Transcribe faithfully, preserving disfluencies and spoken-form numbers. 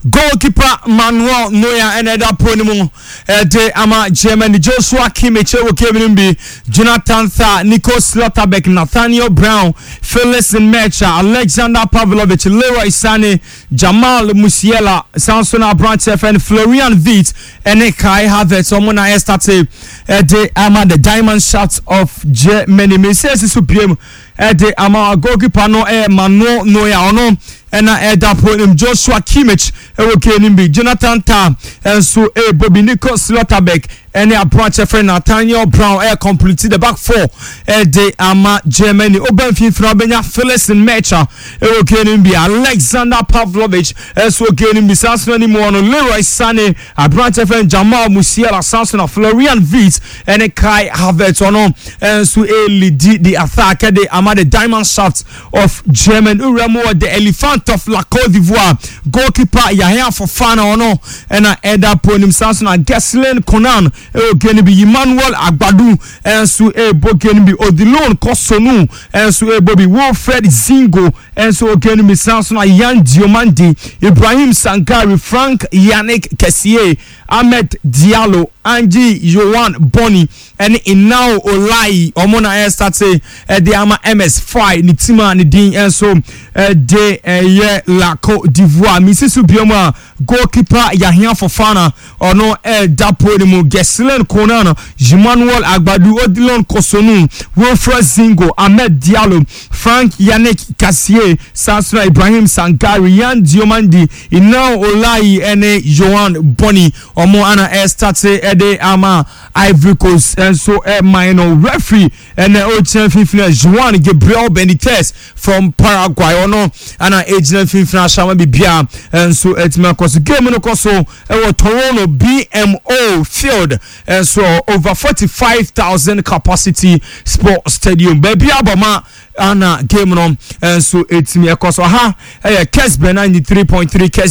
goalkeeper Manuel Neuer and Eda Ponimu de ama Germany Joshua Kimmich wo Kevin B Jonathan Tah Nico Slotterbeck Nathaniel Brown Felix Nmecha Alexander Pavlovich Leroy Sané Jamal Musiala Samson Branch and Florian Wirtz and Kai Havertz omona estate de ama the diamond shots of Germany me says supreme de ama goalkeeper no e Manuel Neuer ono ena eda point Joshua Kimmich ewo kenimbi Jonathan Tah enso e Bobby Nico Slotterbeck ene approach friend Nathaniel Brown e complete the back four e de ama Germany oban finfina benya Felix Nmecha ewo kenimbi Alexander Pavlovich enso kenimbi Samson ni mo no Leroy Sané approach friend Jamal Musiala Samson Florian Wirtz ene Kai Havertz ono enso e lead the attack de ama the diamond shaft of German uramo the elephant of La Côte d'Ivoire goalkeeper Yahya Fofana ono ena eda ponim Samson Ghislaine Konan e ogeni bi Emmanuel Agbadu enso e bogeni bi Odilon Kosonu enso e bobi Wilfred Zingo enso ogeni bi Samson Yan Diomandi Ibrahim Sankari Frank Yannick Kessié Ahmed Diallo Angie Yohan Boni and Inao Olai omona e start e de ama M S five ni tima ni din enso de ye La Côte d'Ivoire Misisu bioma goalkeeper Yahya Fofana ono e dapo ni mu Ghislaine Konan Emmanuel Agbadu Odilon Kosonu Wilfred Zingo Ahmed Diallo Frank Yannick Kessié Samson Ibrahim Sankari Yan Diomandi Inao Olai ene Yohan Boni omo ana e start e de ama Ivory Coast and so a minor referee and the old champion Juan Gabriel Benitez from Paraguay ono ana agent finfina shama bibia and so it's my course game no course e Toronto B M O field and so over forty-five thousand capacity sport stadium baby abama ana game no and so it's me course ha e Kesbe ninety-three point three